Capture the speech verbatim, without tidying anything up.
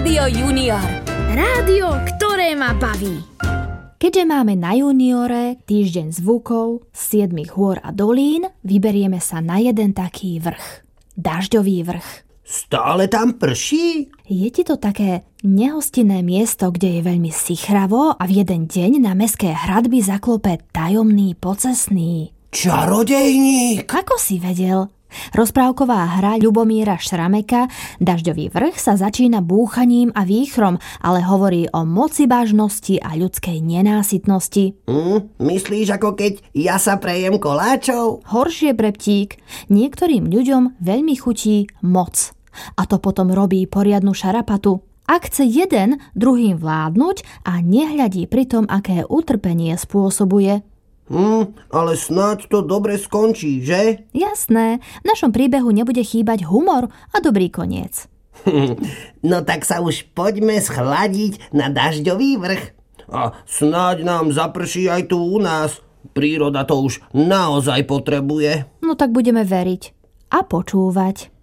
Rádio Junior. Rádio, ktoré ma baví. Keďže máme na Juniore týždeň zvukov z siedmich hôr a dolín, vyberieme sa na jeden taký vrch. Dažďový vrch. Stále tam prší? Je ti to také nehostinné miesto, kde je veľmi sichravo a v jeden deň na mestské hradby zaklope tajomný pocestný. Čarodejník! Ako si vedel? Rozprávková hra Ľubomíra Šrameka Dažďový vrch sa začína búchaním a výchrom, ale hovorí o mocibažnosti a ľudskej nenásytnosti. Hm, myslíš, ako keď ja sa prejem koláčov? Horšie, Breptík. Niektorým ľuďom veľmi chutí moc. A to potom robí poriadnu šarapatu. Ak chce jeden druhým vládnuť a nehľadí pri tom, aké utrpenie spôsobuje. Hm, ale snáď to dobre skončí, že? Jasné, v našom príbehu nebude chýbať humor a dobrý koniec. No tak sa už poďme schladiť na Dažďový vrch. A snáď nám zaprší aj tu u nás. Príroda to už naozaj potrebuje. No tak budeme veriť a počúvať.